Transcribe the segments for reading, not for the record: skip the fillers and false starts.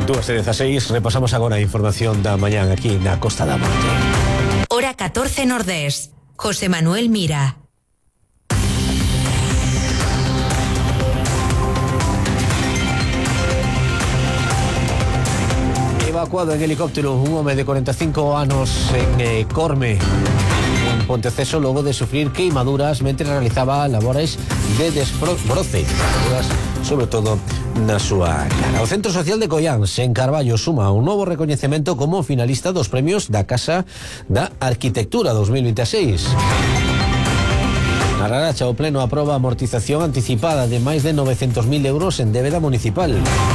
2:16, repasamos agora a información da mañán aquí na Costa da Morte. Hora 14 Nordés. José Manuel Mira. Evacuado en helicóptero un home de 45 anos en Corme, en Ponteceso, logo de sufrir queimaduras mentre realizaba labores de desbroce, sobre todo na súa cara. O Centro Social de Coiáns, en Carballo, suma un novo recoñecemento como finalista dos premios da Casa da Arquitectura 2026. Na Raracha, o Pleno aproba a amortización anticipada de máis de 900.000 euros en débeda municipal.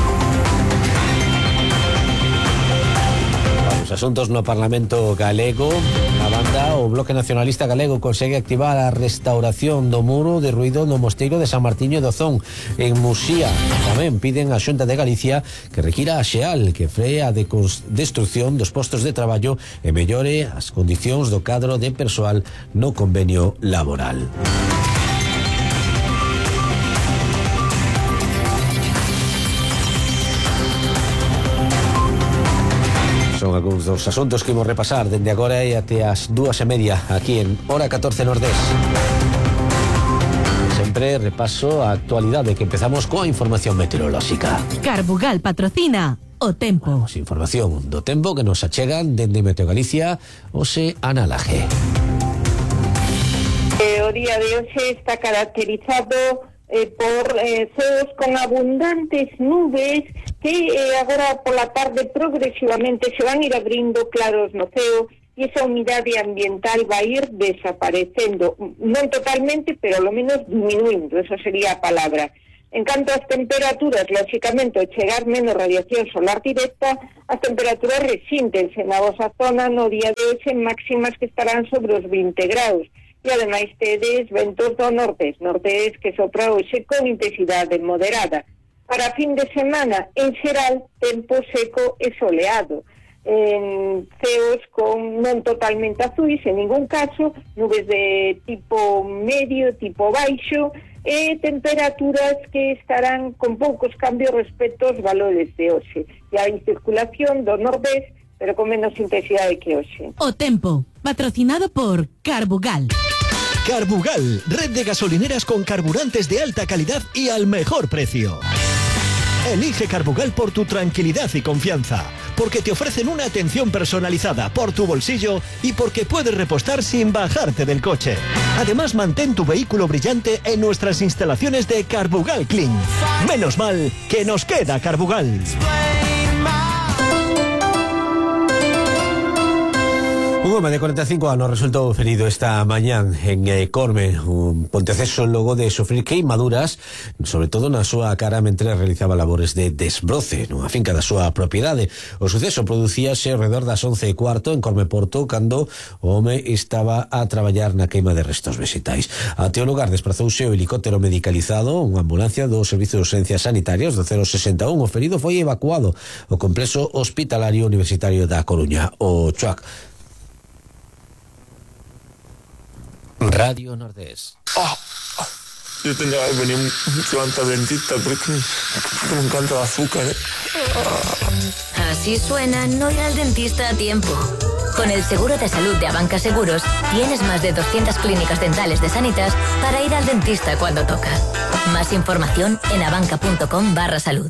Os asuntos no Parlamento galego, a banda, o Bloque Nacionalista Galego consegue activar a restauración do muro de ruído no Mosteiro de San Martiño do Zón, en Muxía. Tamén piden a Xunta de Galicia que requira a Xeal que free a destrucción dos postos de traballo e mellore as condicións do cadro de persoal no convenio laboral. Son algúns dos asuntos que imos repasar dende agora e até as 2:30 aquí en Hora 14 Nordés. Sempre repaso a actualidade, que empezamos coa información meteorolóxica. Carbugal patrocina o tempo. Información do tempo que nos achegan dende Meteo Galicia, Ose Analaje. O día de hoxe está caracterizado por ceos con abundantes nubes que agora pola tarde progresivamente se van a ir abrindo claros no ceo e esa humidade ambiental vai ir desaparecendo, non totalmente, pero ao menos diminuindo, esa sería a palabra. En canto ás temperaturas, lógicamente, ao chegar menos radiación solar directa, as temperaturas resíntense na vosa zona no día de hoxe máximas que estarán sobre os 20 graus. E ademais tedes ventos do nordés que sopra hoxe con intensidade moderada. Para fin de semana, en xeral, tempo seco e soleado. En ceos con non totalmente azuis, en ningún caso, nubes de tipo medio, tipo baixo, e temperaturas que estarán con poucos cambios respecto aos valores de hoxe. E hai circulación do nordés, pero con menos intensidade que hoxe. O tempo, patrocinado por Carbugal. Carbugal, red de gasolineras con carburantes de alta calidad y al mejor precio. Elige Carbugal por tu tranquilidad y confianza, porque te ofrecen una atención personalizada por tu bolsillo y porque puedes repostar sin bajarte del coche. Además, mantén tu vehículo brillante en nuestras instalaciones de Carbugal Clean. Menos mal que nos queda Carbugal. Un home de 45 anos resultou ferido esta mañán en Corme, un Ponteceso, logo de sufrir queimaduras, sobre todo na súa cara mentre realizaba labores de desbroce nunha finca da súa propiedade. O suceso producíase ao redor das 11:15 en Corme Porto, cando o home estaba a traballar na queima de restos vegetais. Até o lugar desprazouse o helicóptero medicalizado, unha ambulancia do Servicio de Urxencias Sanitarias do 061. O ferido foi evacuado ao complexo hospitalario universitario da Coruña, o CHUAC. Radio Nordés. Yo tendría que venir mucho antes al dentista porque me encanta el azúcar. Así suena no ir al dentista a tiempo. Con el seguro de salud de Abanca Seguros tienes más de 200 clínicas dentales de Sanitas para ir al dentista cuando toca. Más información en abanca.com/salud.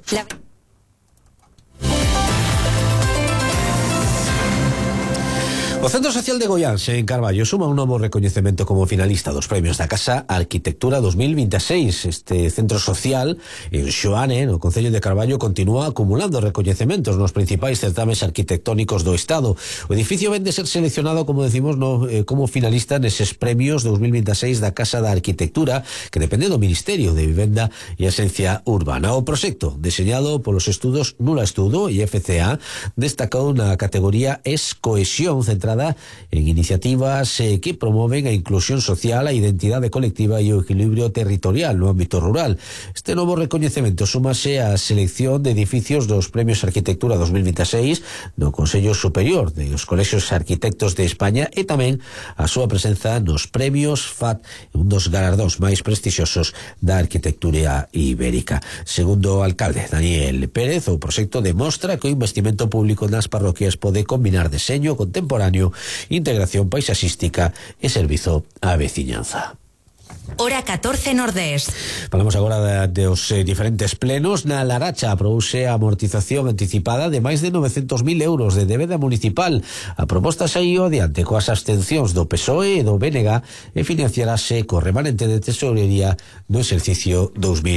O Centro Social de Goiáns, en Carballo, suma un novo recoñecemento como finalista dos premios da Casa Arquitectura 2026. Este centro social, en Xoane, no Concello de Carballo, continúa acumulando recoñecementos nos principais certames arquitectónicos do Estado. O edificio ven de ser seleccionado, como decimos, como finalista neses premios 2026 da Casa da Arquitectura, que depende do Ministerio de Vivenda e Axencia Urbana. O proxecto, deseñado polos estudos Nula Estudo e FCA, destacou na categoría Es Cohesión, centrada centrada en iniciativas que promoven a inclusión social, a identidade colectiva e o equilibrio territorial no ámbito rural. Este novo recoñecemento súmase á selección de edificios dos Premios Arquitectura 2026 do Consello Superior dos Colexios Arquitectos de España e tamén a súa presenza nos Premios FAT, un dos galardóns máis prestixiosos da arquitectura ibérica. Segundo o alcalde Daniel Pérez, o proxecto demostra que o investimento público nas parroquias pode combinar deseño contemporáneo, integración paisaxística e servizo á veciñanza. Hora 14 Nordés. Falamos agora dos diferentes plenos. Na Laracha aprobouse a amortización anticipada de máis de 900.000 euros de débeda municipal. A proposta saíu adiante coas abstencións do PSOE e do BNG e financiarase co remanente de tesorería no exercicio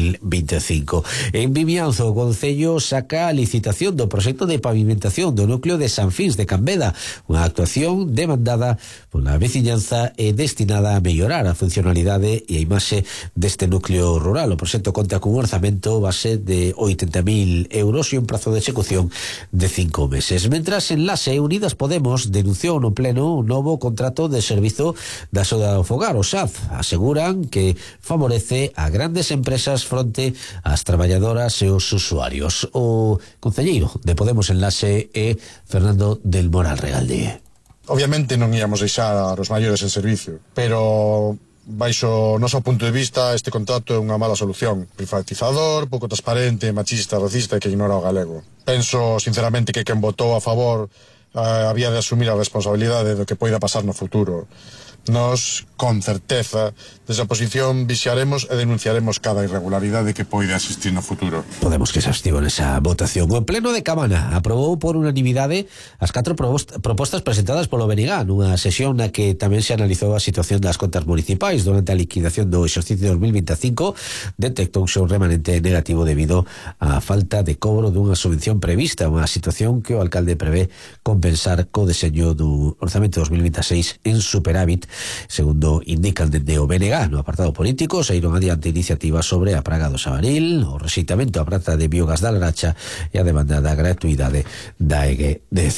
2025. En Vimianzo, o Concello saca a licitación do proxecto de pavimentación do núcleo de San Fins de Cambeda, unha actuación demandada pola veciñanza e destinada a mellorar a funcionalidade e a imaxe deste núcleo rural. O proxecto conta cun orzamento base de 80.000 euros e un prazo de execución de 5 meses. Mentras, en Lase, Unidas Podemos denunciou no pleno un novo contrato de servizo da Soda do Fogar, o SAF. Aseguran que favorece a grandes empresas fronte ás traballadoras e os usuarios. O concelleiro de Podemos en Lase é Fernando del Moral Regalde. Obviamente non íamos deixar os maiores en servicio, pero baixo o noso punto de vista este contrato é unha mala solución. Privatizador, pouco transparente, machista, racista e que ignora o galego. Penso sinceramente que quen votou a favor había de asumir a responsabilidade do que poida pasar no futuro. Nos, con certeza, desa posición vixiaremos e denunciaremos cada irregularidade que poida existir no futuro. Podemos que se abstivo nesa votación. O pleno de Cabana aprobou por unanimidade as 4 propostas presentadas polo BNG nunha sesión na que tamén se analizou a situación das contas municipais. Durante a liquidación do exercicio 2025 detectouse un remanente negativo debido á falta de cobro dunha subvención prevista, unha situación que o alcalde prevé compensar co deseño do orzamento 2026 en superávit. Segundo indican dende o BNG no apartado político, saíron adiante iniciativas sobre a praga do Sabaril, o rexeitamento á prata de biogás da Laracha e a demanda da gratuidade da EGE de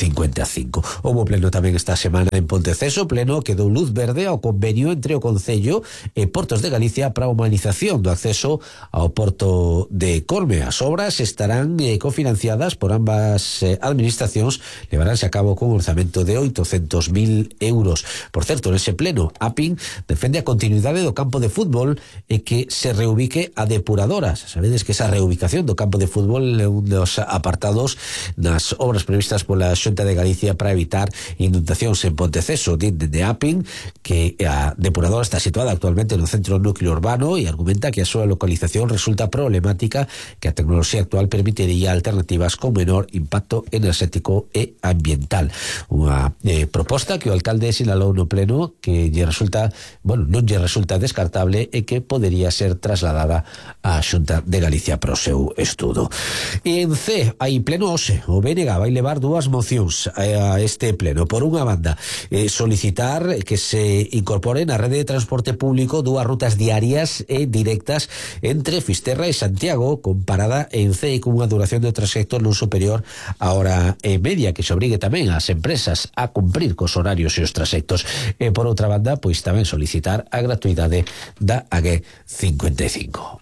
55. Houbo pleno tamén esta semana en Ponteceso, pleno que dou luz verde ao convenio entre o Concello e Portos de Galicia para a humanización do acceso ao porto de Corme. As obras estarán cofinanciadas por ambas administracións, levaránse a cabo con un orzamento de 800.000 euros. Por certo, nese pleno APIN defende a continuidade do campo de fútbol e que se reubique a depuradora. Sabedes que esa reubicación do campo de fútbol é un dos apartados nas obras previstas pola Xunta de Galicia para evitar inundacións en Ponteceso. Dende APIN que a depuradora está situada actualmente no centro núcleo urbano e argumenta que a súa localización resulta problemática, que a tecnoloxía actual permitiría alternativas con menor impacto enerxético e ambiental. Unha proposta que o alcalde sinalou no pleno que lle resulta, non lle resulta descartable e que podería ser trasladada á Xunta de Galicia para o seu estudo. E en C, hai pleno hoxe. O BNG vai levar 2 mocións a este pleno. Por unha banda, solicitar que se incorporen á rede de transporte público 2 rutas diarias e directas entre Fisterra e Santiago, con parada en C e con unha duración de trayecto non superior a hora e media, que se obrigue tamén ás empresas a cumprir cos horarios e os trayectos. E por outra banda, pois tamén solicitar a gratuidade da AG 55.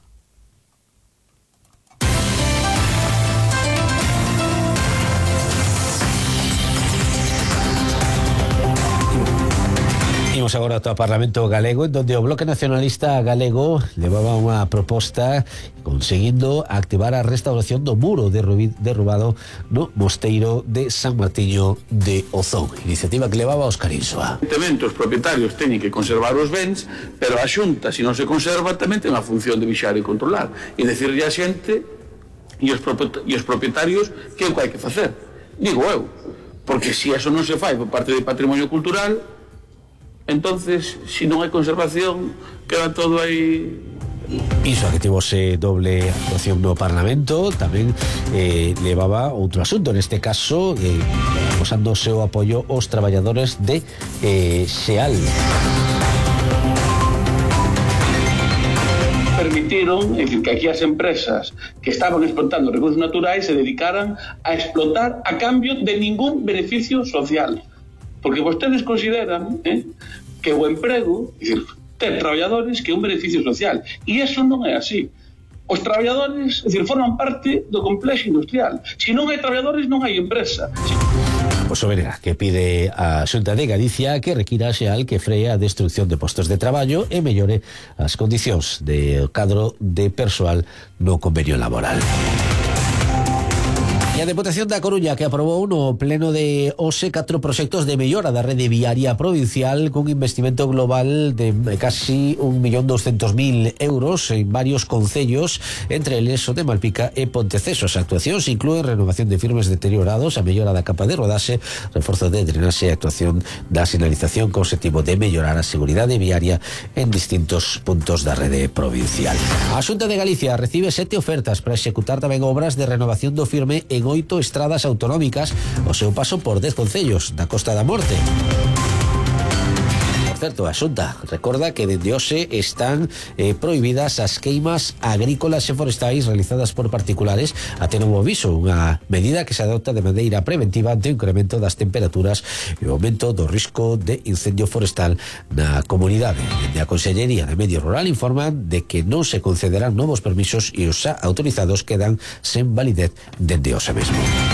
Imos agora ao Parlamento Galego, en donde o Bloque Nacionalista Galego levaba unha proposta conseguindo activar a restauración do muro derrubado no mosteiro de San Martiño de Ozón. Iniciativa que levaba Óscar Insua. Os propietarios teñen que conservar os bens, pero a Xunta, se non se conserva, tamén ten a función de vixar e controlar e decirlle a xente e os propietarios que é o que hai que facer. Digo eu, porque se eso non se fai por parte do patrimonio cultural, entonces, se non hai conservación, queda todo aí. Iso que tivose doble actuación no Parlamento tamén levaba outro asunto, neste caso posando o seu apoio aos traballadores de Xeal. Permitiron que aquí as empresas que estaban explotando recursos naturais se dedicaran a explotar a cambio de ningún beneficio social. Porque vostedes consideran que o emprego, é dicir, ter traballadores que é un beneficio social, e eso non é así. Os traballadores, é dicir, forman parte do complexo industrial. Se non hai traballadores, non hai empresa. O Soberana, que pide a Xunta de Galicia que requira a Xeal que free a destrucción de postos de traballo e mellore as condicións de cadro de persoal no convenio laboral. E a Deputación da Coruña, que aprobou no pleno de OSE 4 proxectos de mellora da rede viaria provincial cun investimento global de casi 1.200.000 euros en varios concellos, entre eles o de Malpica e Ponteceso. As actuacións inclúen renovación de firmes deteriorados, a mellora da capa de rodaxe, reforzo de drenaxe e actuación da sinalización co objetivo de mellorar a seguridade viaria en distintos puntos da rede provincial. A Xunta de Galicia recibe 7 ofertas para executar tamén obras de renovación do firme en 8 estradas autonómicas o seu paso por 10 concellos da Costa da Morte. Por certo, a Xunta recorda que dende hoxe están prohibidas as queimas agrícolas e forestais realizadas por particulares até novo aviso, unha medida que se adopta de maneira preventiva ante o incremento das temperaturas e o aumento do risco de incendio forestal na comunidade. Dende a Consellería de Medio Rural informan de que non se concederán novos permisos e os xa autorizados quedan sen validez dende hoxe mesmo.